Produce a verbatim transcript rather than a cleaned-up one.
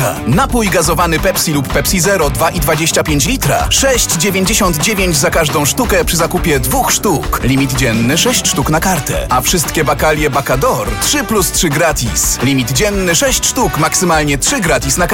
Ekologiczka. Napój gazowany Pepsi lub Pepsi Zero dwa i dwadzieścia pięć litra. sześć dziewięćdziesiąt dziewięć za każdą sztukę przy zakupie dwóch sztuk. Limit dzienny sześć sztuk na kartę. A wszystkie bakalie Bacador trzy plus trzy gratis. Limit dzienny sześć sztuk, maksymalnie trzy gratis na kartę.